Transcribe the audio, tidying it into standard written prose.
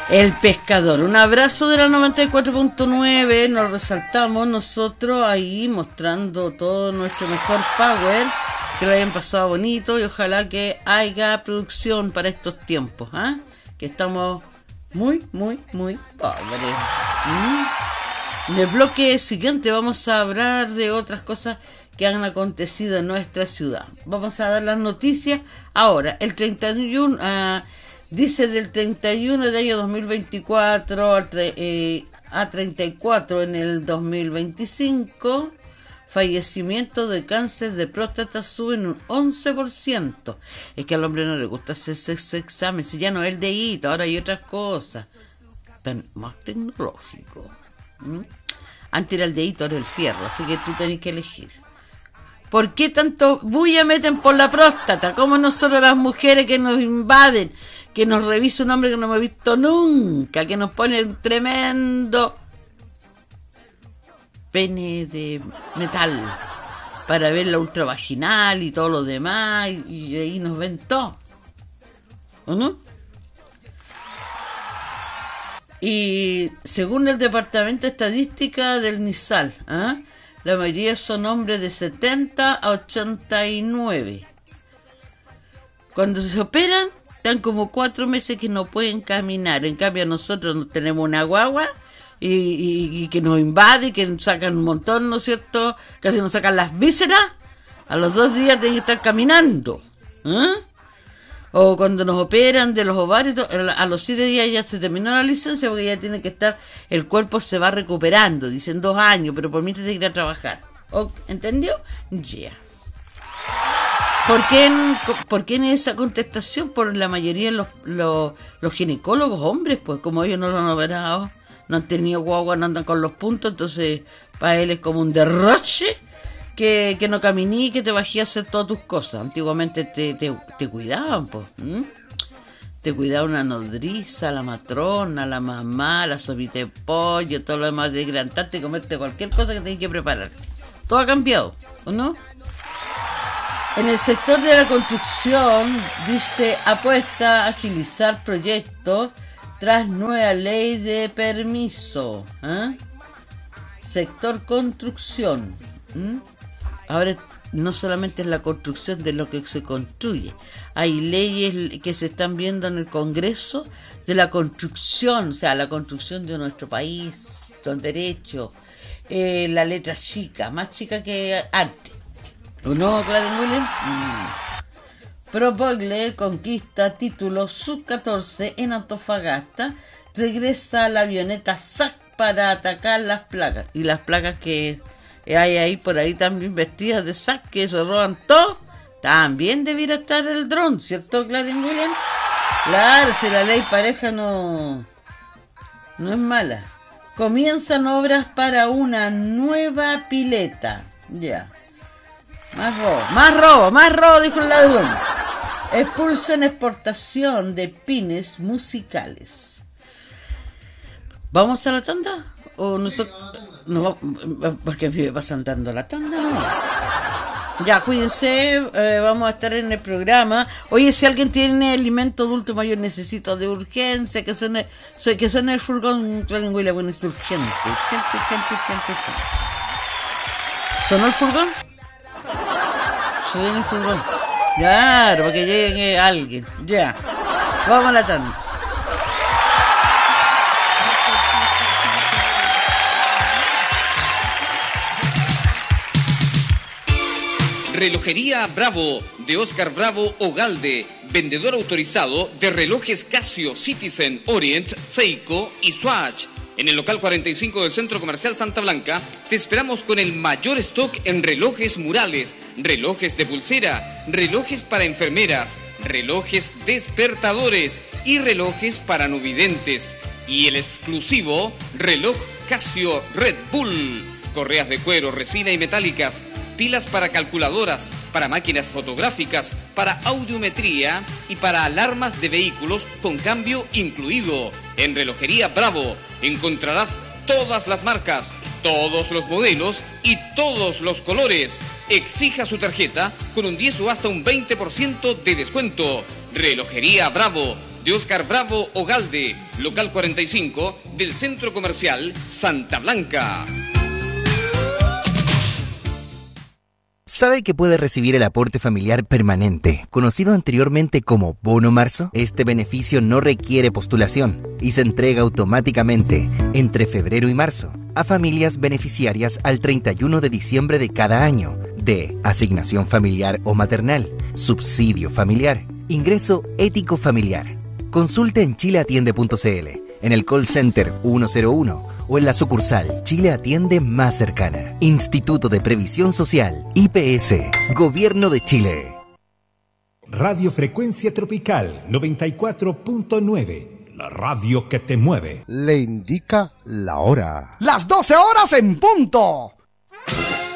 El pescador. Un abrazo de la 94.9. Nos resaltamos nosotros ahí mostrando todo nuestro mejor power. Que lo hayan pasado bonito y ojalá que haya producción para estos tiempos, ¿eh? Que estamos muy, muy, muy pobres. En el bloque siguiente vamos a hablar de otras cosas que han acontecido en nuestra ciudad. Vamos a dar las noticias ahora. El 31, dice del 31 del año 2024 a 34 en el 2025, fallecimientos de cáncer de próstata suben un 11%. Es que al hombre no le gusta hacerse ese examen, si ya no es el DI, ahora hay otras cosas tan más tecnológicos. Antes era el dedito, ahora el fierro, así que tú tenés que elegir. ¿Por qué tanto bulla meten por la próstata? Como nosotros las mujeres que nos invaden, que nos revisa un hombre que no hemos visto nunca, que nos pone un tremendo pene de metal para ver la ultravaginal y todo lo demás, y ahí nos ven todo, ¿o no? Y según el Departamento de Estadística del NISAL, la mayoría son hombres de 70 a 89. Cuando se operan, están como 4 meses que no pueden caminar. En cambio, nosotros tenemos una guagua y que nos invade, que nos sacan un montón, ¿no es cierto? Casi nos sacan las vísceras. A los 2 días tienen que estar caminando. O cuando nos operan de los ovarios, a los 7 días ya se terminó la licencia porque ya tiene que estar, el cuerpo se va recuperando, dicen 2 años, pero por mí te tiene que ir a trabajar. ¿Entendió? Ya. Yeah. ¿Por qué en esa contestación? Por la mayoría de los ginecólogos hombres, pues como ellos no lo han operado, no han tenido guagua, no andan con los puntos, entonces para él es como un derroche que no caminí, que te bajé a hacer todas tus cosas. Antiguamente te cuidaban, pues. Te cuidaba una nodriza, la matrona, la mamá, la sopita de pollo, todo lo demás, de grantarte y comerte cualquier cosa que tengas que preparar. Todo ha cambiado, ¿o no? En el sector de la construcción, dice, apuesta a agilizar proyectos tras nueva ley de permiso. Sector construcción. Ahora no solamente es la construcción de lo que se construye, hay leyes que se están viendo en el Congreso de la construcción, o sea, la construcción de nuestro país, son derechos, la letra chica, más chica que antes. ¿O no, Clarence Williams? Pro Bogler conquista título sub-14 en Antofagasta, regresa la avioneta SAC para atacar las plagas, y las plagas que hay ahí por ahí también vestidas de SAC, que se roban todo, también debiera estar el dron, ¿cierto, Clarence Williams? Claro, si la ley pareja no es mala. Comienzan obras para una nueva pileta. Ya. Más robo, dijo el ladrón. Expulsan exportación de pines musicales. ¿Vamos a la tanda? ¿O nosotros? No, porque a mí me pasan dando la tanda, ¿no? Ya, cuídense, vamos a estar en el programa. Oye, si alguien tiene alimento adulto mayor, necesito de urgencia, que suene el furgón, Clarence Williams, bueno, es urgente. ¿Sonó el furgón? Suena el furgón. Claro, para que llegue alguien. Ya, vamos a la tanda. Relojería Bravo, de Oscar Bravo Ogalde, vendedor autorizado de relojes Casio, Citizen, Orient, Seiko y Swatch. En el local 45 del Centro Comercial Santa Blanca, te esperamos con el mayor stock en relojes murales, relojes de pulsera, relojes para enfermeras, relojes despertadores y relojes para no videntes. Y el exclusivo reloj Casio Red Bull. Correas de cuero, resina y metálicas, pilas para calculadoras, para máquinas fotográficas, para audiometría y para alarmas de vehículos con cambio incluido. En Relojería Bravo encontrarás todas las marcas, todos los modelos y todos los colores. Exija su tarjeta con un 10 o hasta un 20% de descuento. Relojería Bravo, de Oscar Bravo Ogalde, local 45 del Centro Comercial Santa Blanca. ¿Sabe que puede recibir el aporte familiar permanente, conocido anteriormente como Bono Marzo? Este beneficio no requiere postulación y se entrega automáticamente entre febrero y marzo a familias beneficiarias al 31 de diciembre de cada año de asignación familiar o maternal, subsidio familiar, ingreso ético familiar. Consulte en chileatiende.cl, en el call center 101 o en la sucursal Chile Atiende más cercana. Instituto de Previsión Social, IPS, Gobierno de Chile. Radio Frecuencia Tropical 94.9, la radio que te mueve. Le indica la hora. Las 12 horas en punto.